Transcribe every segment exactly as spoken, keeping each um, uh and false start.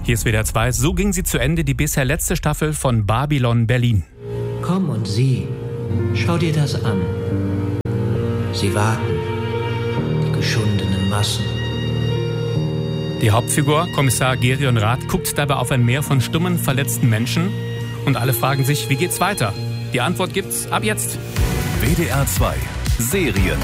Hier ist W D R zwei. So ging sie zu Ende, die bisher letzte Staffel von Babylon Berlin. Komm und sieh, schau dir das an. Sie warten, die geschundenen Massen. Die Hauptfigur, Kommissar Gerion Rath, guckt dabei auf ein Meer von stummen, verletzten Menschen. Und alle fragen sich, wie geht's weiter? Die Antwort gibt's ab jetzt. W D R zwei Serien.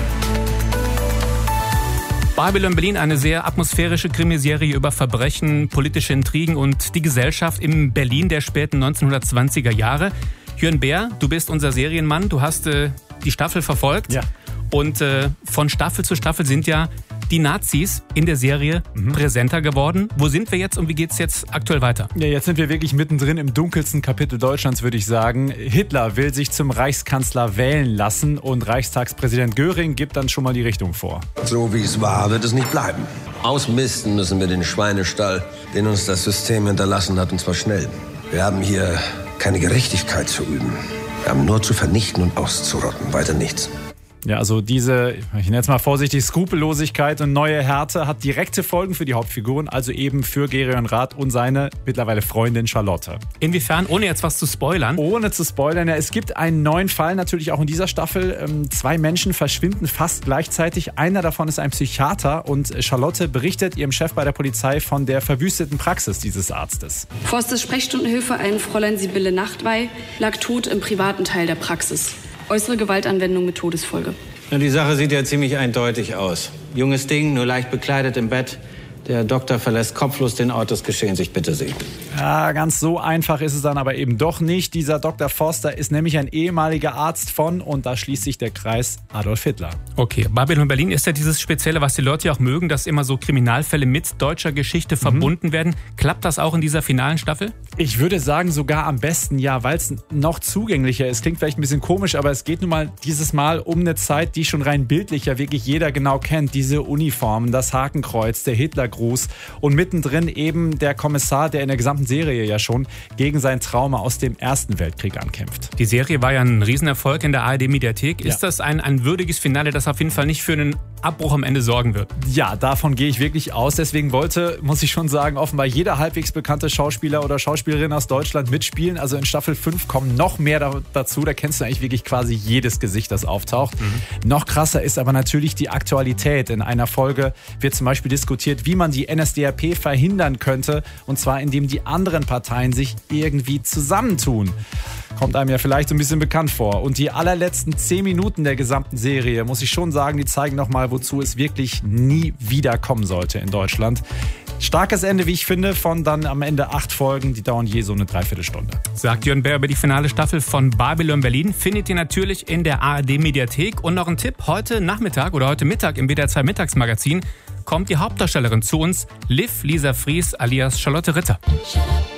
Babylon Berlin, eine sehr atmosphärische Krimiserie über Verbrechen, politische Intrigen und die Gesellschaft im Berlin der späten neunzehnhundertzwanziger Jahre. Jürgen Bär, du bist unser Serienmann, du hast äh, die Staffel verfolgt. Ja. Und äh, von Staffel zu Staffel sind ja die Nazis in der Serie mhm. präsenter geworden. Wo sind wir jetzt und wie geht's jetzt aktuell weiter? Ja, jetzt sind wir wirklich mittendrin im dunkelsten Kapitel Deutschlands, würde ich sagen. Hitler will sich zum Reichskanzler wählen lassen und Reichstagspräsident Göring gibt dann schon mal die Richtung vor. So wie es war, wird es nicht bleiben. Ausmisten müssen wir den Schweinestall, den uns das System hinterlassen hat, und zwar schnell. Wir haben hier keine Gerechtigkeit zu üben. Wir haben nur zu vernichten und auszurotten, weiter nichts. Ja, also diese, ich nenne es mal vorsichtig, Skrupellosigkeit und neue Härte hat direkte Folgen für die Hauptfiguren, also eben für Gerion Rath und seine mittlerweile Freundin Charlotte. Inwiefern, ohne jetzt was zu spoilern? Ohne zu spoilern, ja, es gibt einen neuen Fall natürlich auch in dieser Staffel. Ähm, zwei Menschen verschwinden fast gleichzeitig. Einer davon ist ein Psychiater und Charlotte berichtet ihrem Chef bei der Polizei von der verwüsteten Praxis dieses Arztes. Forstes Sprechstundenhilfe, ein Fräulein Sibylle Nachtwey, lag tot im privaten Teil der Praxis. Äußere Gewaltanwendung mit Todesfolge. Die Sache sieht ja ziemlich eindeutig aus. Junges Ding, nur leicht bekleidet im Bett. Der Doktor verlässt kopflos den Ort des Geschehens. Ich bitte Sie. Ja, ganz so einfach ist es dann aber eben doch nicht. Dieser Doktor Forster ist nämlich ein ehemaliger Arzt von, und da schließt sich der Kreis, Adolf Hitler. Okay, Babylon Berlin ist ja dieses Spezielle, was die Leute ja auch mögen, dass immer so Kriminalfälle mit deutscher Geschichte mhm. verbunden werden. Klappt das auch in dieser finalen Staffel? Ich würde sagen, sogar am besten ja, weil es noch zugänglicher ist. Klingt vielleicht ein bisschen komisch, aber es geht nun mal dieses Mal um eine Zeit, die schon rein bildlich ja wirklich jeder genau kennt. Diese Uniformen, das Hakenkreuz, der Hitlergruß und mittendrin eben der Kommissar, der in der gesamten Serie ja schon gegen sein Trauma aus dem Ersten Weltkrieg ankämpft. Die Serie war ja ein Riesenerfolg in der A R D-Mediathek. Ist ja. das ein, ein würdiges Finale, das auf jeden Fall nicht für einen Abbruch am Ende sorgen wird? Ja, davon gehe ich wirklich aus. Deswegen wollte, muss ich schon sagen, offenbar jeder halbwegs bekannte Schauspieler oder Schauspielerin aus Deutschland mitspielen. Also in Staffel fünf kommen noch mehr da, dazu. Da kennst du eigentlich wirklich quasi jedes Gesicht, das auftaucht. Mhm. Noch krasser ist aber natürlich die Aktualität. In einer Folge wird zum Beispiel diskutiert, wie man die N S D A P verhindern könnte. Und zwar, indem die anderen Parteien sich irgendwie zusammentun. Kommt einem ja vielleicht so ein bisschen bekannt vor. Und die allerletzten zehn Minuten der gesamten Serie, muss ich schon sagen, die zeigen nochmal, wozu es wirklich nie wieder kommen sollte in Deutschland. Starkes Ende, wie ich finde, von dann am Ende acht Folgen, die dauern je so eine Dreiviertelstunde. Sagt Jürgen Bär über die finale Staffel von Babylon Berlin. Findet ihr natürlich in der A R D-Mediathek. Und noch ein Tipp, heute Nachmittag oder heute Mittag im W D R zwei Mittagsmagazin kommt die Hauptdarstellerin zu uns, Liv Lisa Fries alias Charlotte Ritter.